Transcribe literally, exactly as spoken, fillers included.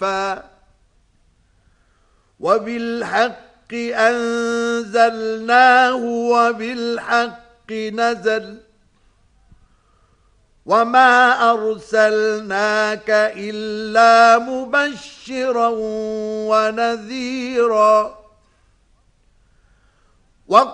صفا وبالحق أنزلناه وبالحق نزل وما أرسلناك إلا مبشرا ونذيرا